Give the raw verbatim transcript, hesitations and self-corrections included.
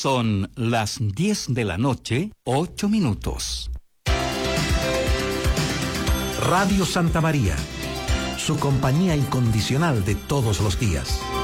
Son las diez de la noche, ocho minutos. Radio Santa María, su compañía incondicional de todos los días.